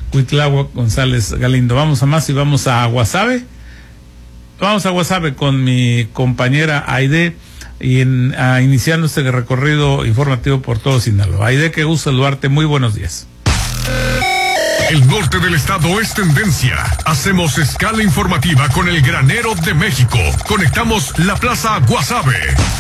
Cuitláhuac González Galindo. Vamos a más y vamos a Guasave. Vamos a Guasave con mi compañera Aide a iniciar nuestro recorrido informativo por todo Sinaloa. Aide, qué gusto saludarte, muy buenos días. El norte del estado es tendencia. Hacemos escala informativa con el granero de México. Conectamos la plaza Guasave.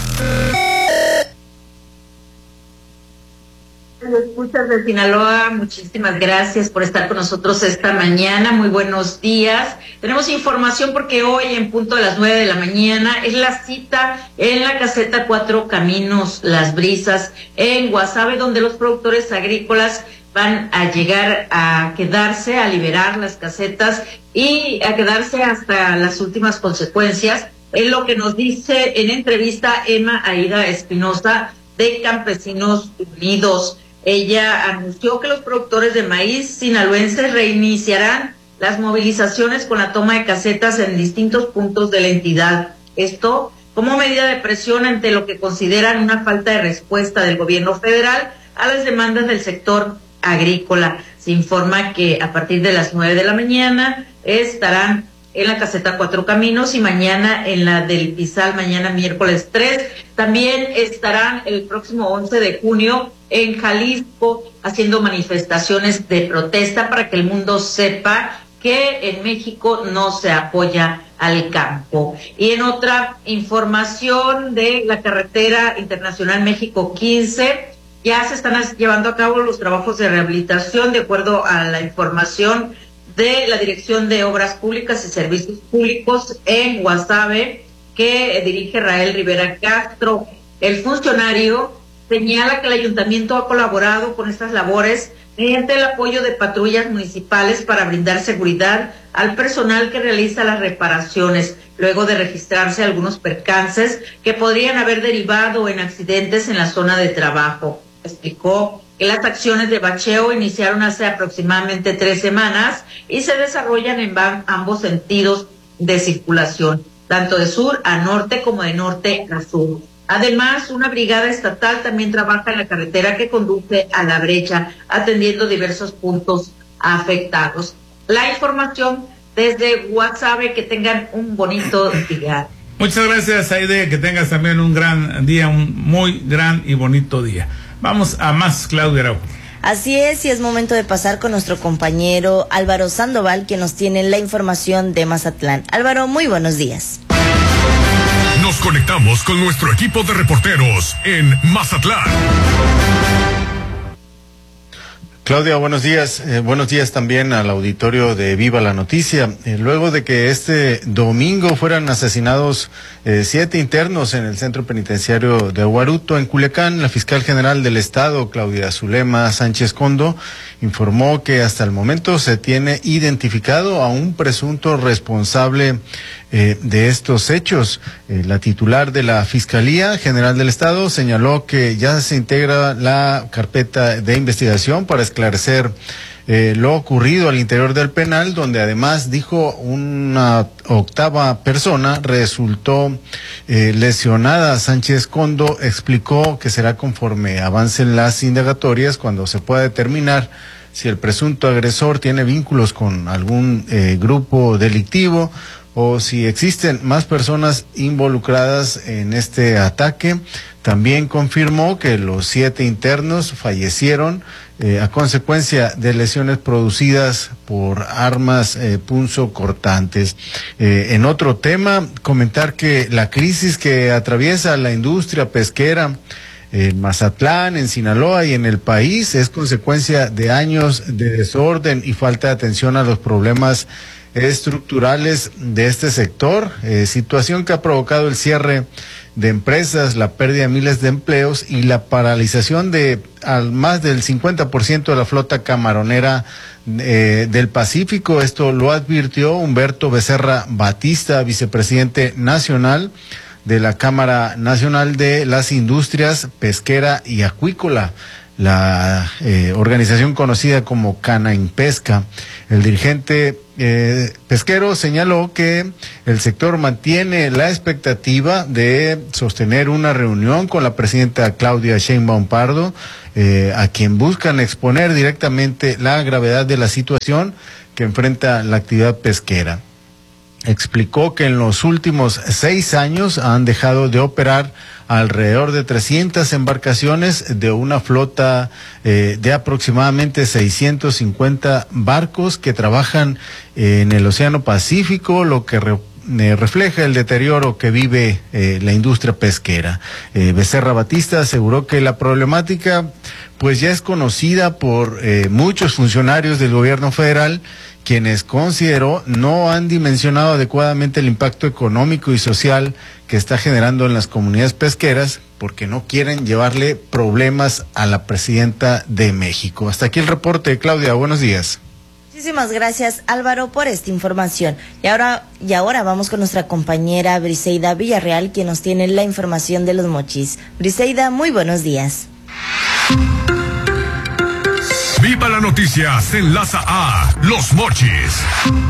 Escuchas de Sinaloa, muchísimas gracias por estar con nosotros esta mañana, muy buenos días. Tenemos información porque hoy en punto de las 9 de la mañana es la cita en la caseta Cuatro Caminos, Las Brisas, en Guasave, donde los productores agrícolas van a llegar a quedarse, a liberar las casetas y a quedarse hasta las últimas consecuencias. Es lo que nos dice en entrevista Emma Aida Espinosa de Campesinos Unidos. Ella anunció que los productores de maíz sinaloenses reiniciarán las movilizaciones con la toma de casetas en distintos puntos de la entidad. Esto como medida de presión ante lo que consideran una falta de respuesta del gobierno federal a las demandas del sector agrícola. Se informa que a partir de las 9 de la mañana estarán en la caseta Cuatro Caminos y mañana en la del Pizal, mañana miércoles 3. También estarán el próximo 11 de junio en Jalisco haciendo manifestaciones de protesta para que el mundo sepa que en México no se apoya al campo. Y en otra información de la carretera internacional México 15, ya se están llevando a cabo los trabajos de rehabilitación de acuerdo a la información de la Dirección de Obras Públicas y Servicios Públicos en Guasave, que dirige Rael Rivera Castro. El funcionario señala que el ayuntamiento ha colaborado con estas labores mediante el apoyo de patrullas municipales para brindar seguridad al personal que realiza las reparaciones, luego de registrarse algunos percances que podrían haber derivado en accidentes en la zona de trabajo. Explicó que las acciones de bacheo iniciaron hace aproximadamente 3 semanas y se desarrollan en ambos sentidos de circulación, tanto de sur a norte como de norte a sur. Además, una brigada estatal también trabaja en la carretera que conduce a La Brecha, atendiendo diversos puntos afectados. La información desde Guasave, que tengan un bonito día. Muchas gracias, Aide, que tengas también un gran día, un muy gran y bonito día. Vamos a más, Claudia Araujo. Así es, y es momento de pasar con nuestro compañero Álvaro Sandoval, que nos tiene la información de Mazatlán. Álvaro, muy buenos días. Nos conectamos con nuestro equipo de reporteros en Mazatlán. Claudia, buenos días. Buenos días también al auditorio de Viva la Noticia. Luego de que este domingo fueran asesinados 7 internos en el centro penitenciario de Huaruto, en Culiacán, la fiscal general del estado, Claudia Zulema Sánchez Condo, informó que hasta el momento se tiene identificado a un presunto responsable de estos hechos. La titular de la Fiscalía General del Estado señaló que ya se integra la carpeta de investigación para esclarecer lo ocurrido al interior del penal, donde además dijo una octava persona resultó lesionada. Sánchez Condo explicó que será conforme avancen las indagatorias cuando se pueda determinar si el presunto agresor tiene vínculos con algún grupo delictivo o si existen más personas involucradas en este ataque. También confirmó que los 7 internos fallecieron a consecuencia de lesiones producidas por armas punzocortantes. En otro tema, comentar que la crisis que atraviesa la industria pesquera en Mazatlán, en Sinaloa y en el país es consecuencia de años de desorden y falta de atención a los problemas estructurales de este sector, situación que ha provocado el cierre de empresas, la pérdida de miles de empleos y la paralización de al más del 50% de la flota camaronera del Pacífico. Esto lo advirtió Humberto Becerra Batista, vicepresidente nacional de la Cámara Nacional de las Industrias Pesquera y Acuícola. la organización conocida como Canainpesca. El dirigente pesquero señaló que el sector mantiene la expectativa de sostener una reunión con la presidenta Claudia Sheinbaum Pardo, a quien buscan exponer directamente la gravedad de la situación que enfrenta la actividad pesquera. Explicó que en los últimos 6 años han dejado de operar alrededor de 300 embarcaciones de una flota de aproximadamente 650 barcos que trabajan en el Océano Pacífico, lo que refleja el deterioro que vive la industria pesquera. Becerra Batista aseguró que la problemática pues ya es conocida por muchos funcionarios del gobierno federal, quienes consideró no han dimensionado adecuadamente el impacto económico y social que está generando en las comunidades pesqueras, porque no quieren llevarle problemas a la presidenta de México. Hasta aquí el reporte, Claudia, buenos días. Muchísimas gracias, Álvaro, por esta información. Y ahora vamos con nuestra compañera Briseida Villarreal, quien nos tiene la información de los mochis. Briseida, muy buenos días. Viva la noticia se enlaza a Los Mochis.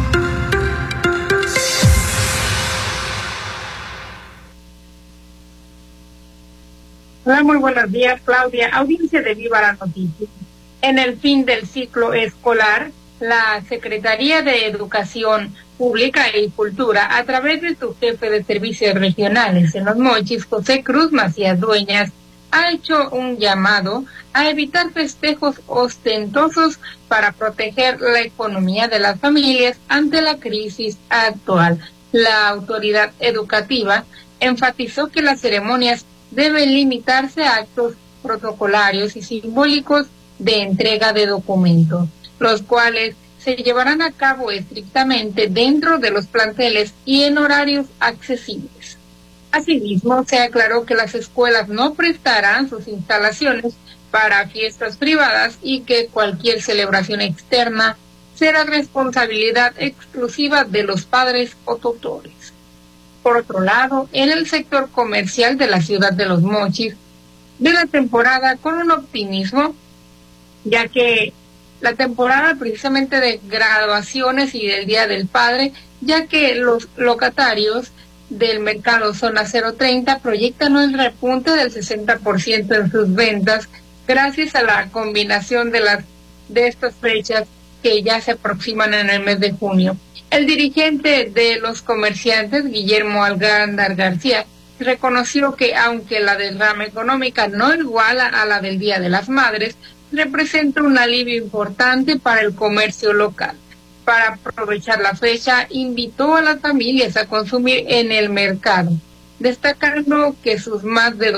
Hola, muy buenos días, Claudia. Audiencia de Viva la Noticia. En el fin del ciclo escolar, la Secretaría de Educación Pública y Cultura, a través de su jefe de servicios regionales en Los Mochis, José Cruz Macías Dueñas, ha hecho un llamado a evitar festejos ostentosos para proteger la economía de las familias ante la crisis actual. La autoridad educativa enfatizó que las ceremonias deben limitarse a actos protocolarios y simbólicos de entrega de documentos, los cuales se llevarán a cabo estrictamente dentro de los planteles y en horarios accesibles. Asimismo, se aclaró que las escuelas no prestarán sus instalaciones para fiestas privadas y que cualquier celebración externa será responsabilidad exclusiva de los padres o tutores. Por otro lado, en el sector comercial de la ciudad de Los Mochis, de la temporada con un optimismo, ya que la temporada precisamente de graduaciones y del Día del Padre, ya que los locatarios del mercado Zona 030 proyectan un repunte del 60% en sus ventas gracias a la combinación de estas fechas que ya se aproximan en el mes de junio. El dirigente de los comerciantes, Guillermo Algándar García, reconoció que aunque la derrama económica no iguala a la del Día de las Madres, representa un alivio importante para el comercio local. Para aprovechar la fecha, invitó a las familias a consumir en el mercado, destacando que sus más de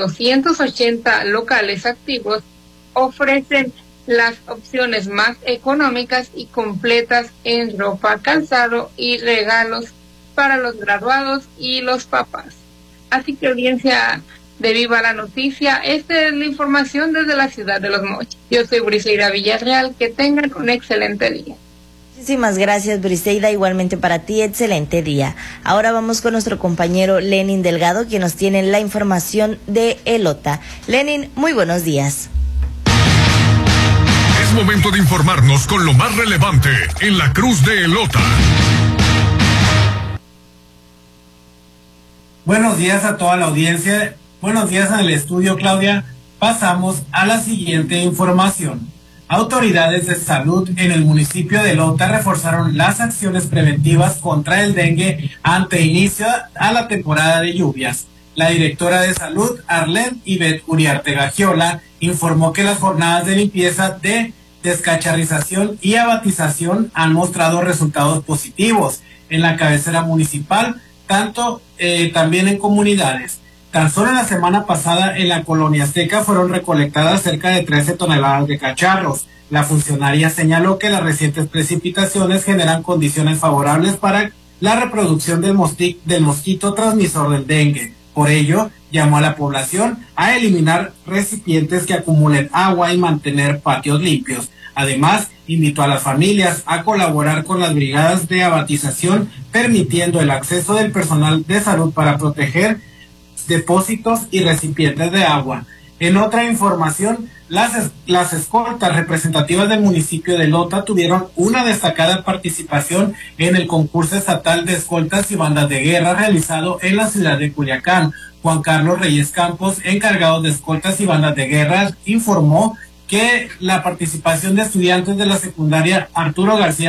280 locales activos ofrecen las opciones más económicas y completas en ropa, calzado y regalos para los graduados y los papás. Así que, audiencia de Viva la Noticia, esta es la información desde la ciudad de Los Mochis. Yo soy Briseida Villarreal, que tengan un excelente día. Muchísimas gracias, Briseida, igualmente para ti, excelente día. Ahora vamos con nuestro compañero Lenin Delgado, quien nos tiene la información de Elota. Lenin, muy buenos días. Es momento de informarnos con lo más relevante en la Cruz de Elota. Buenos días a toda la audiencia. Buenos días en el estudio, Claudia. Pasamos a la siguiente información. Autoridades de salud en el municipio de Elota reforzaron las acciones preventivas contra el dengue ante inicio a la temporada de lluvias. La directora de salud, Arlene Ivette Uriarte Gagiola, informó que las jornadas de limpieza de descacharrización y abatización han mostrado resultados positivos en la cabecera municipal, también en comunidades. Tan solo en la semana pasada en la colonia Azteca fueron recolectadas cerca de 13 toneladas de cacharros. La funcionaria señaló que las recientes precipitaciones generan condiciones favorables para la reproducción del mosquito transmisor del dengue. Por ello, llamó a la población a eliminar recipientes que acumulen agua y mantener patios limpios. Además, invitó a las familias a colaborar con las brigadas de abatización, permitiendo el acceso del personal de salud para proteger depósitos y recipientes de agua. En otra información, las escoltas representativas del municipio de Lota tuvieron una destacada participación en el concurso estatal de escoltas y bandas de guerra realizado en la ciudad de Culiacán. Juan Carlos Reyes Campos, encargado de escoltas y bandas de guerra, informó que la participación de estudiantes de la secundaria Arturo García